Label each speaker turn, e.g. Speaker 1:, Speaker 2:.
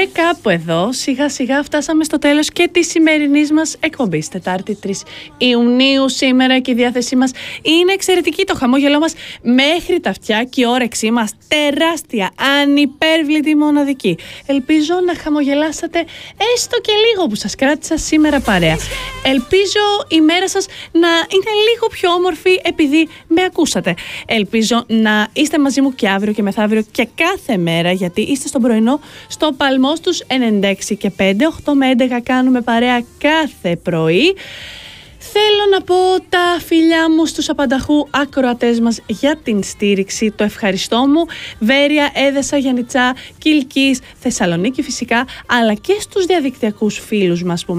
Speaker 1: Και κάπου εδώ σιγά σιγά φτάσαμε στο τέλος και της σημερινής μας εκπομπής. Τετάρτη 3 Ιουνίου σήμερα και η διάθεσή μας είναι εξαιρετική. Το χαμόγελό μας μέχρι τα αυτιά και η όρεξή μας τεράστια, ανυπέρβλητη, μοναδική. Ελπίζω να χαμογελάσατε έστω και λίγο που σας κράτησα σήμερα παρέα. Ελπίζω η μέρα σας να είναι λίγο πιο όμορφη επειδή με ακούσατε. Ελπίζω να είστε μαζί μου και αύριο και μεθαύριο και κάθε μέρα, γιατί είστε στον πρωινό στο Παλμός τους 96 και 5, 8 με 11 κάνουμε παρέα κάθε πρωί. Θέλω να πω τα φιλιά μου στους απανταχού ακροατές μας για την στήριξη, το ευχαριστώ μου. Βέρεια, Έδεσα, Γιαννιτσά, Κιλκής, Θεσσαλονίκη φυσικά, αλλά και στους διαδικτυακούς φίλους μας που